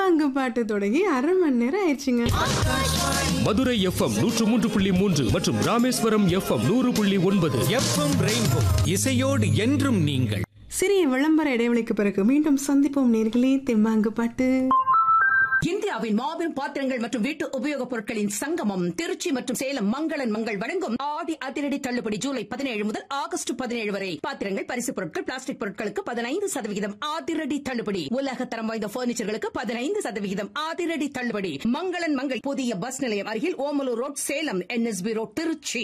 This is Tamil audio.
தெம்மாங்கு பாட்டு தொடங்கி அரை மணி நேரம் ஆயிடுச்சுங்க. மதுரை FM 103.3 மற்றும் ராமேஸ்வரம் FM 100.9. FM ரெயின்போ இசையோடு என்றும் நீங்கள். சிறிய விளம்பர இடைவெளிக்கு பிறகு மீண்டும் சந்திப்போம் நேர்களே. தெம்மாங்கு பாட்டு. இந்தியாவின் மாபெரும் பாத்திரங்கள் மற்றும் வீட்டு உபயோகப் பொருட்களின் சங்கமம் திருச்சி மற்றும் சேலம் மங்களன் மங்கள் வழங்கும் ஆடி அதிரடி தள்ளுபடி ஜூலை 17 முதல் ஆகஸ்ட் 17 வரை. பாத்திரங்கள், பரிசு பொருட்கள், பிளாஸ்டிக் பொருட்களுக்கு 15% அதிரடி தள்ளுபடி. உலக தரம் வாய்ந்த பர்னிச்சர்களுக்கு 15% அதிரடி தள்ளுபடி. மங்களன் மங்கள் புதிய பஸ் நிலையம் அருகில் Omalur road, Salem NSB road, Trichy.